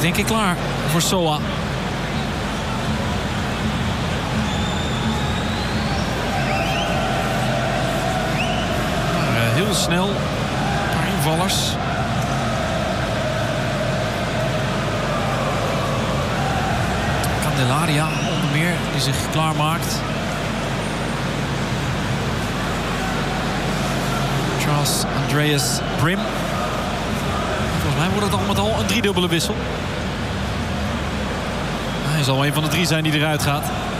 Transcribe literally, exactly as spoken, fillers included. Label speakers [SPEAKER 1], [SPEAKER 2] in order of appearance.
[SPEAKER 1] denk ik klaar voor Soa. Maar, uh, heel snel. Een paar invallers. Candelaria onder meer, die zich klaarmaakt. Charles Andreas Brim. Volgens mij wordt het al met al een driedubbele wissel. Hij zal een van de drie zijn die eruit gaat.